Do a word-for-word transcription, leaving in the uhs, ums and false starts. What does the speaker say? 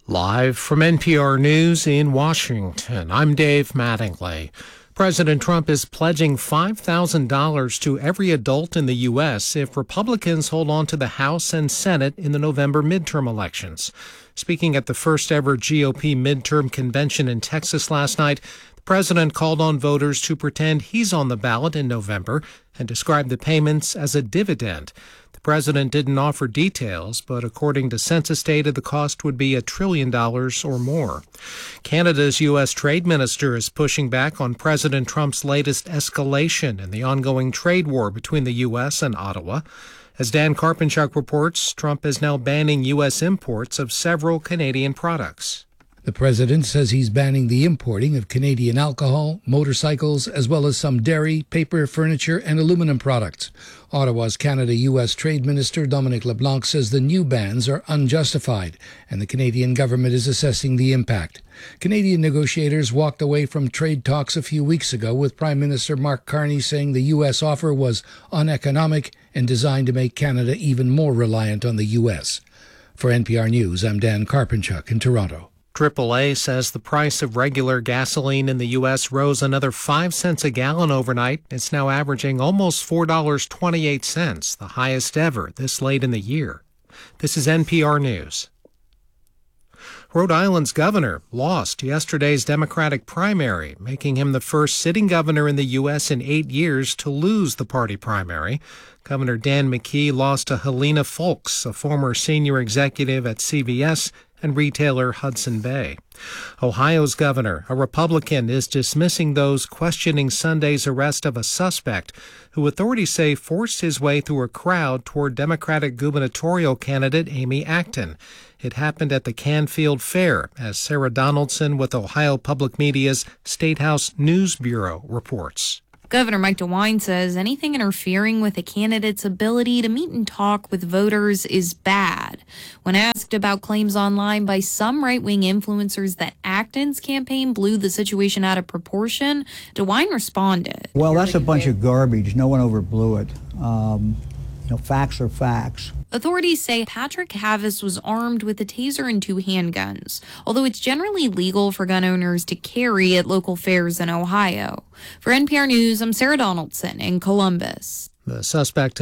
Live from N P R News in Washington, I'm Dave Mattingly. President Trump is pledging five thousand dollars to every adult in the U S if Republicans hold on to the House and Senate in the November midterm elections. Speaking at the first ever G O P midterm convention in Texas last night, the president called on voters to pretend he's on the ballot in November and described the payments as a dividend. The president didn't offer details, but according to census data, the cost would be a trillion dollars or more. Canada's U S trade minister is pushing back on President Trump's latest escalation in the ongoing trade war between the U S and Ottawa. As Dan Karpenchuk reports, Trump is now banning U S imports of several Canadian products. The president says he's banning the importing of Canadian alcohol, motorcycles, as well as some dairy, paper, furniture, and aluminum products. Ottawa's Canada-U S Trade Minister Dominic LeBlanc says the new bans are unjustified, and the Canadian government is assessing the impact. Canadian negotiators walked away from trade talks a few weeks ago, with Prime Minister Mark Carney saying the U S offer was uneconomic and designed to make Canada even more reliant on the U S. For N P R News, I'm Dan Karpenchuk in Toronto. triple A says the price of regular gasoline in the U S rose another five cents a gallon overnight. It's now averaging almost four dollars and twenty-eight cents, the highest ever this late in the year. This is N P R News. Rhode Island's governor lost yesterday's Democratic primary, making him the first sitting governor in the U S in eight years to lose the party primary. Governor Dan McKee lost to Helena Foulkes, a former senior executive at C V S and retailer Hudson Bay. Ohio's governor, a Republican, is dismissing those questioning Sunday's arrest of a suspect who authorities say forced his way through a crowd toward Democratic gubernatorial candidate Amy Acton. It happened at the Canfield Fair, as Sarah Donaldson with Ohio Public Media's State House News Bureau reports. Governor Mike DeWine says anything interfering with a candidate's ability to meet and talk with voters is bad. When asked about claims online by some right-wing influencers that Acton's campaign blew the situation out of proportion, DeWine responded. Well, that's a bunch of garbage. No one overblew it. Um, you know, facts are facts. Authorities say Patrick Havis was armed with a taser and two handguns, although it's generally legal for gun owners to carry at local fairs in Ohio. For N P R News, I'm Sarah Donaldson in Columbus. The suspect